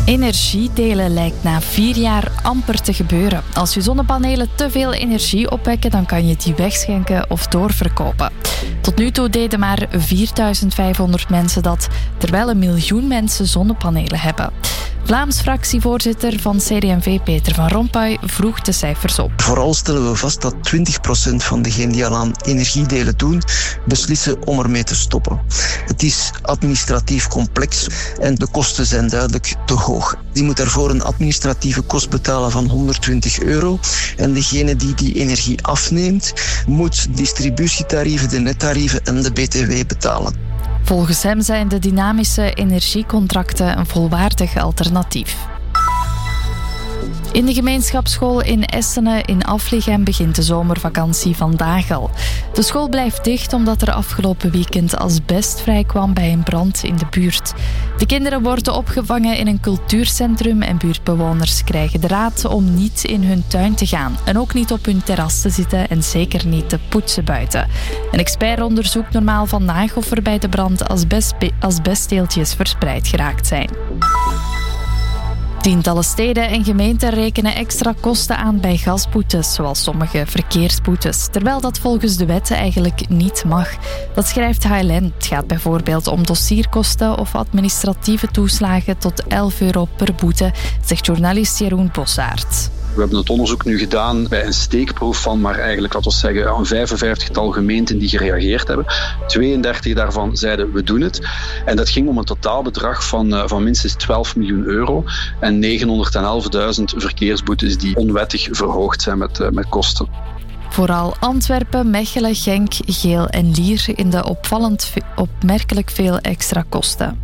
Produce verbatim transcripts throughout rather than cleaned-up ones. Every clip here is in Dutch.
Energiedelen lijkt na vier jaar amper te gebeuren. Als je zonnepanelen te veel energie opwekken, dan kan je die wegschenken of doorverkopen. Tot nu toe deden maar vierduizend vijfhonderd mensen dat, terwijl een miljoen mensen zonnepanelen hebben. Vlaams fractievoorzitter van C D en V, Peter van Rompuy, vroeg de cijfers op. Vooral stellen we vast dat twintig procent van degenen die al aan energiedelen doen, beslissen om ermee te stoppen. Het is administratief complex en de kosten zijn duidelijk te hoog. Die moet daarvoor een administratieve kost betalen van honderdtwintig euro. En degene die die energie afneemt, moet distributietarieven, de nettarieven en de B T W betalen. Volgens hem zijn de dynamische energiecontracten een volwaardig alternatief. In de gemeenschapsschool in Essene in Afligem begint de zomervakantie vandaag al. De school blijft dicht omdat er afgelopen weekend asbest vrijkwam bij een brand in de buurt. De kinderen worden opgevangen in een cultuurcentrum en buurtbewoners krijgen de raad om niet in hun tuin te gaan. En ook niet op hun terras te zitten en zeker niet te poetsen buiten. Een expert onderzoekt normaal vandaag of er bij de brand asbest, asbestdeeltjes verspreid geraakt zijn. Tientallen steden en gemeenten rekenen extra kosten aan bij gasboetes, zoals sommige verkeersboetes, terwijl dat volgens de wet eigenlijk niet mag. Dat schrijft H L N. Het gaat bijvoorbeeld om dossierkosten of administratieve toeslagen tot elf euro per boete, zegt journalist Jeroen Bossaert. We hebben het onderzoek nu gedaan bij een steekproef van maar eigenlijk, laten we zeggen, een vijfenvijftigtal gemeenten die gereageerd hebben. tweeëndertig daarvan zeiden we doen het. En dat ging om een totaalbedrag van, van minstens twaalf miljoen euro en negenhonderdelfduizend verkeersboetes die onwettig verhoogd zijn met, met kosten. Vooral Antwerpen, Mechelen, Genk, Geel en Lier in de opvallend opmerkelijk veel extra kosten.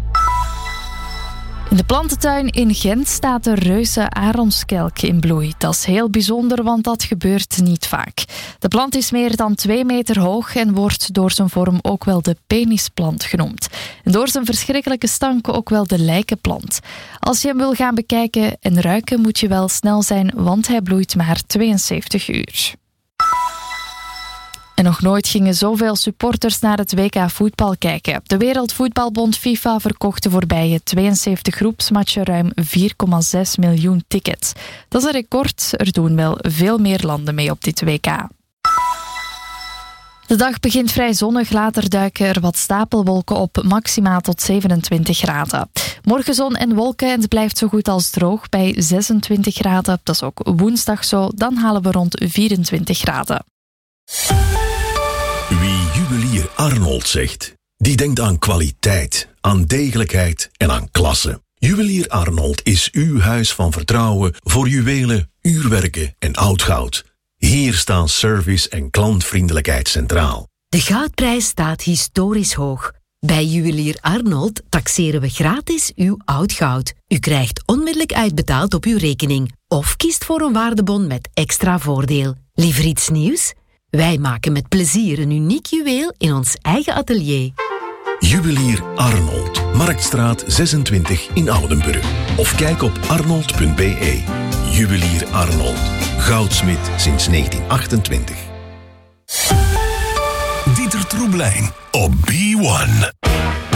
In de plantentuin in Gent staat de reuze aronskelk in bloei. Dat is heel bijzonder, want dat gebeurt niet vaak. De plant is meer dan twee meter hoog en wordt door zijn vorm ook wel de penisplant genoemd. En door zijn verschrikkelijke stank ook wel de lijkenplant. Als je hem wil gaan bekijken en ruiken moet je wel snel zijn, want hij bloeit maar tweeënzeventig uur. En nog nooit gingen zoveel supporters naar het W K voetbal kijken. De Wereldvoetbalbond FIFA verkocht de voorbije tweeënzeventig groepsmatchen ruim vier komma zes miljoen tickets. Dat is een record. Er doen wel veel meer landen mee op dit W K. De dag begint vrij zonnig, later duiken er wat stapelwolken op, maximaal tot zevenentwintig graden. Morgen zon en wolken en het blijft zo goed als droog bij zesentwintig graden. Dat is ook woensdag zo, dan halen we rond vierentwintig graden. Wie juwelier Arnold zegt, die denkt aan kwaliteit, aan degelijkheid en aan klasse. Juwelier Arnold is uw huis van vertrouwen voor juwelen, uurwerken en oud goud. Hier staan service en klantvriendelijkheid centraal. De goudprijs staat historisch hoog. Bij Juwelier Arnold taxeren we gratis uw oud goud. U krijgt onmiddellijk uitbetaald op uw rekening of kiest voor een waardebon met extra voordeel. Liever iets nieuws? Wij maken met plezier een uniek juweel in ons eigen atelier. Juwelier Arnold, Marktstraat zesentwintig in Oudenburg. Of kijk op arnold punt b e. Juwelier Arnold, goudsmid sinds negentien achtentwintig. Dieter Troeblein op B one.